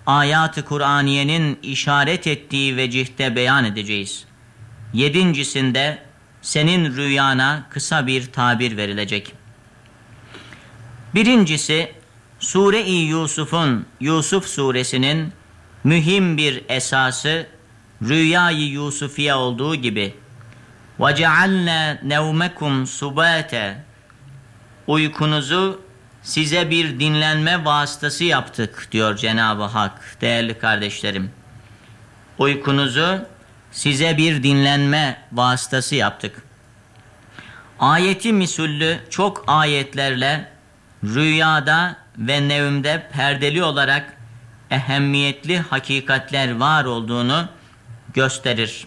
ayat-ı Kur'aniyenin işaret ettiği vecihte beyan edeceğiz. 7.'sinde senin rüyana kısa bir tabir verilecek. Birincisi, Sure-i Yusuf'un, Yusuf suresinin mühim bir esası Rüya-i Yusufiye olduğu gibi وَجَعَلْنَا نَوْمَكُمْ سُبَاتًا, uykunuzu size bir dinlenme vasıtası yaptık diyor Cenab-ı Hak. Değerli kardeşlerim, uykunuzu size bir dinlenme vasıtası yaptık. Ayeti misüllü çok ayetlerle rüyada ve nevmde perdeli olarak ehemmiyetli hakikatler var olduğunu gösterir.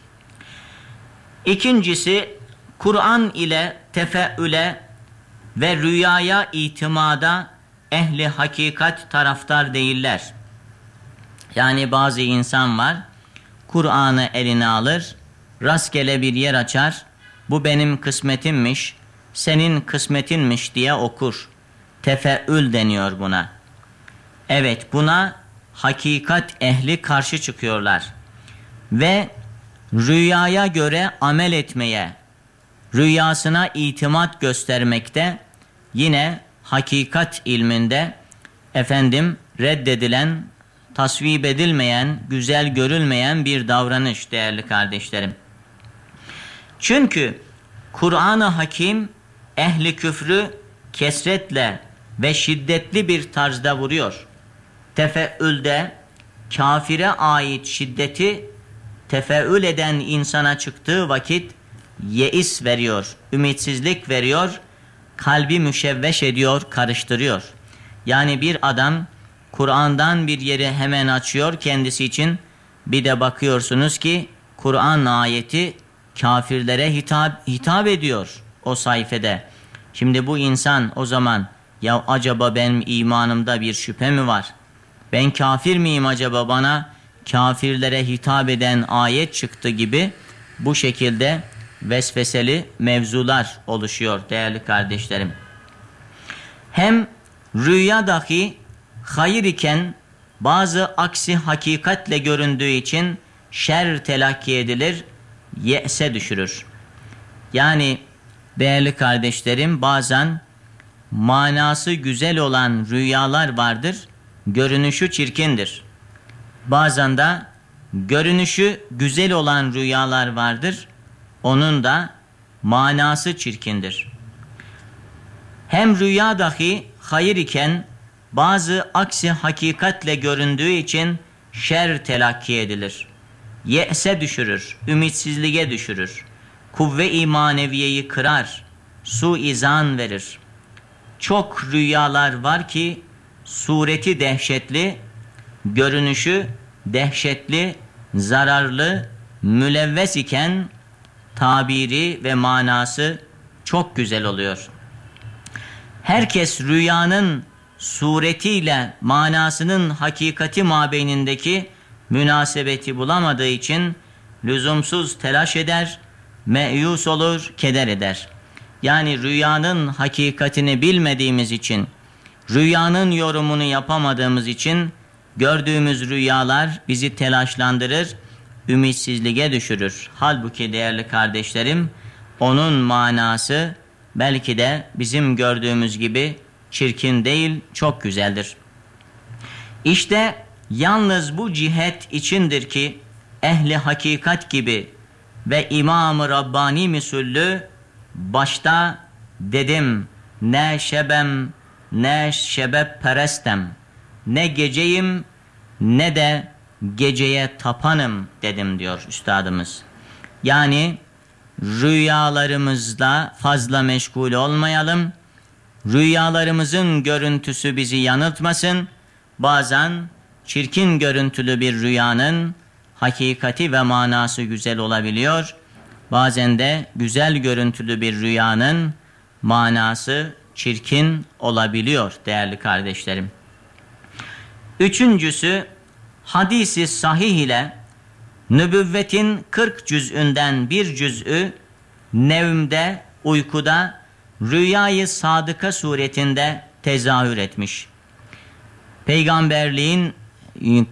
İkincisi, Kur'an ile tefeüle ve rüyaya itimada ehli hakikat taraftar değiller. Yani bazı insan var, Kur'an'ı eline alır, rastgele bir yer açar, bu benim kısmetimmiş, senin kısmetinmiş diye okur. Tefeül deniyor buna. Evet, buna hakikat ehli karşı çıkıyorlar. Ve rüyaya göre amel etmeye, rüyasına itimat göstermekte yine hakikat ilminde reddedilen, tasvip edilmeyen, güzel görülmeyen bir davranış değerli kardeşlerim. Çünkü Kur'an-ı Hakim ehli küfrü kesretle ve şiddetli bir tarzda vuruyor. Tefeülde kafire ait şiddeti tefeül eden insana çıktığı vakit yeis veriyor, ümitsizlik veriyor, kalbi müşevveş ediyor, karıştırıyor. Yani bir adam Kur'an'dan bir yeri hemen açıyor kendisi için, bir de bakıyorsunuz ki Kur'an ayeti kafirlere hitap ediyor o sayfede. Şimdi bu insan o zaman, ya acaba benim imanımda bir şüphe mi var? Ben kafir miyim acaba, bana kafirlere hitap eden ayet çıktı gibi bu şekilde vesveseli mevzular oluşuyor değerli kardeşlerim. Hem rüya dahi hayır iken bazı aksi hakikatle göründüğü için şer telakki edilir, ye'se düşürür. Yani değerli kardeşlerim, bazen manası güzel olan rüyalar vardır, görünüşü çirkindir. Bazen de görünüşü güzel olan rüyalar vardır, onun da manası çirkindir. Hem rüya dahi hayır iken bazı aksi hakikatle göründüğü için şer telakki edilir. Ye'se düşürür, ümitsizliğe düşürür. Kuvve-i maneviyeyi kırar, suizan verir. Çok rüyalar var ki sureti dehşetli, görünüşü dehşetli, zararlı, mülevves iken tabiri ve manası çok güzel oluyor. Herkes rüyanın suretiyle manasının hakikati mabeynindeki münasebeti bulamadığı için lüzumsuz telaş eder, meyus olur, keder eder. Yani rüyanın hakikatini bilmediğimiz için, rüyanın yorumunu yapamadığımız için gördüğümüz rüyalar bizi telaşlandırır, ümitsizliğe düşürür. Halbuki değerli kardeşlerim, onun manası belki de bizim gördüğümüz gibi çirkin değil, çok güzeldir. İşte yalnız bu cihet içindir ki ehli hakikat gibi ve İmam-ı Rabbani misüllü başta dedim, ne şebem ne şebep perestem, ne geceyim ne de geceye tapanım dedim diyor üstadımız. Yani rüyalarımızla fazla meşgul olmayalım, rüyalarımızın görüntüsü bizi yanıltmasın. Bazen çirkin görüntülü bir rüyanın hakikati ve manası güzel olabiliyor. Bazen de güzel görüntülü bir rüyanın manası çirkin olabiliyor değerli kardeşlerim. Üçüncüsü, hadisi sahih ile nübüvvetin 40 cüz'ünden bir cüz'ü nevmde, uykuda, rüyayı sadıka suretinde tezahür etmiş. Peygamberliğin